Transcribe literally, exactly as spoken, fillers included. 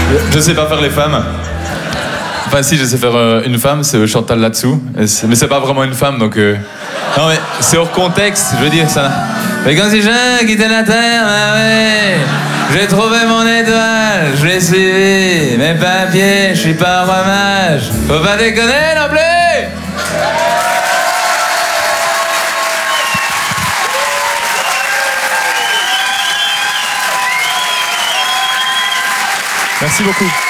Je sais pas faire les femmes. Enfin si, je sais faire euh, une femme, c'est Chantal là-dessous. Mais c'est pas vraiment une femme, donc... Euh... Non mais c'est hors contexte, je veux dire ça. Mais quand si je quittais la terre, bah ouais, j'ai trouvé mon étoile, je l'ai suivi, mais pas à pied, je suis pas un roi mage. Faut pas déconner non plus. Merci beaucoup.